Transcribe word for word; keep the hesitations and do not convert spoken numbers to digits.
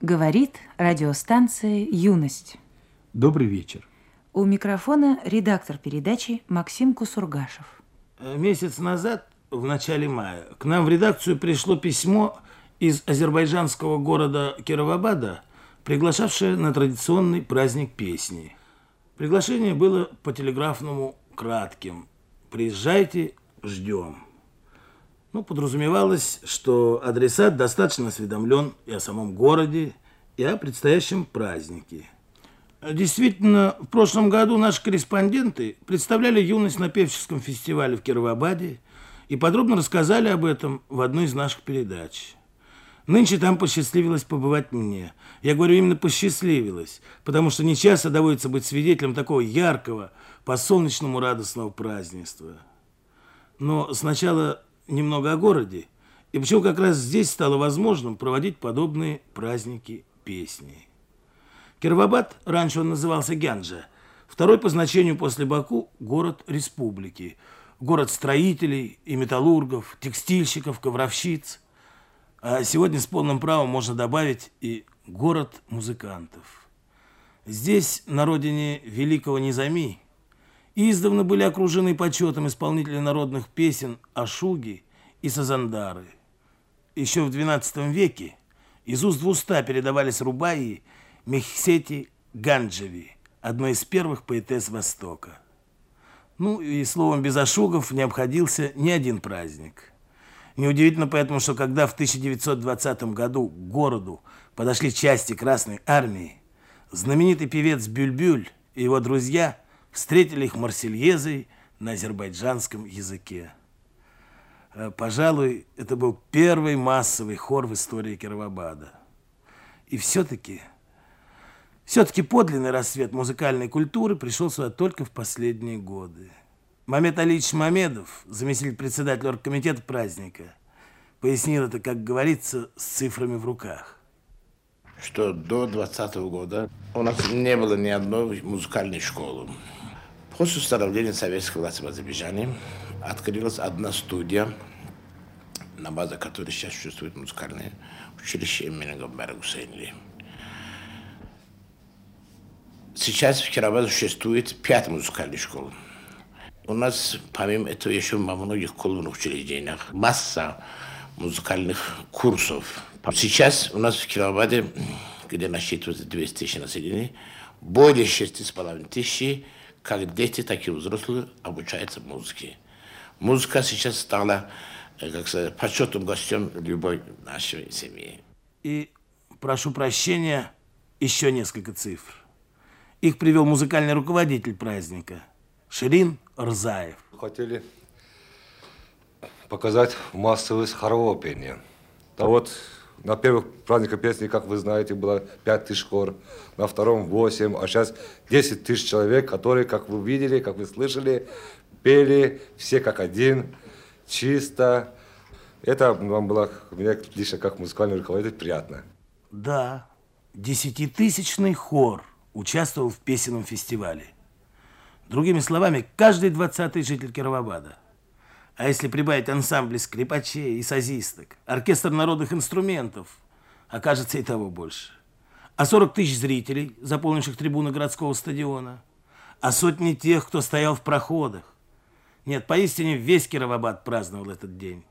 Говорит радиостанция «Юность». Добрый вечер. У микрофона редактор передачи Максим Кусургашев. Месяц назад, в начале мая, к нам в редакцию пришло письмо из азербайджанского города Кировабада, приглашавшее на традиционный праздник песни. Приглашение было по телеграфному кратким. «Приезжайте, ждем». Ну, подразумевалось, что адресат достаточно осведомлен и о самом городе, и о предстоящем празднике. Действительно, в прошлом году наши корреспонденты представляли «Юность» на певческом фестивале в Кировабаде и подробно рассказали об этом в одной из наших передач. Нынче там посчастливилось побывать мне. Я говорю, именно посчастливилось, потому что нечасто доводится быть свидетелем такого яркого, по-солнечному радостного празднества. Но сначала немного о городе, и почему как раз здесь стало возможным проводить подобные праздники песни. Кировабад, раньше он назывался Гянджа, второй по значению после Баку город республики, город строителей и металлургов, текстильщиков, ковровщиц, а сегодня с полным правом можно добавить и город музыкантов. Здесь, на родине великого Низами, издавна были окружены почетом исполнители народных песен Ашуги и Сазандары. Еще в двенадцатом веке из уст в уста передавались рубаи Мехсети Ганджеви, одной из первых поэтесс Востока. Ну и словом, без ашугов не обходился ни один праздник. Неудивительно поэтому, что когда в тысяча девятьсот двадцатом году к городу подошли части Красной Армии, знаменитый певец Бюльбюль и его друзья встретили их марсельезой на азербайджанском языке. Пожалуй, это был первый массовый хор в истории Кировабада. И все-таки, все-таки подлинный расцвет музыкальной культуры пришел сюда только в последние годы. Мамед Алиевич Мамедов, заместитель председателя оргкомитета праздника, пояснил это, как говорится, с цифрами в руках. Что до двадцатого года у нас не было ни одной музыкальной школы. После установления советской власти в Азербайджане открылась одна студия, на базе которой сейчас существует музыкальное училище имени Гамбара Гусейнли. Сейчас в Кировабаде существует пять музыкальных школ. У нас, помимо этого, еще во многих колонных учреждениях масса музыкальных курсов. Сейчас у нас в Кировабаде, где насчитывается двести тысяч населения, более шести с половиной тысяч, как дети, так и взрослые, обучаются музыке. Музыка сейчас стала, как сказать, почетным гостем любой нашей семьи. И, прошу прощения, еще несколько цифр. Их привел музыкальный руководитель праздника Ширин Рзаев. Хотели показать массовость хорового пения. А вот на первых праздниках песни, как вы знаете, было пять тысяч хор, на втором восемь, а сейчас десять тысяч человек, которые, как вы видели, как вы слышали, пели все как один, чисто. Это вам было, мне лично как музыкальный руководитель, приятно. Да, десятитысячный хор участвовал в песенном фестивале. Другими словами, каждый двадцатый житель Кировабада. А если прибавить ансамбли скрипачей и сазисток, оркестр народных инструментов, окажется и того больше. А сорок тысяч зрителей, заполнивших трибуны городского стадиона, а сотни тех, кто стоял в проходах. Нет, поистине весь Кировабад праздновал этот день.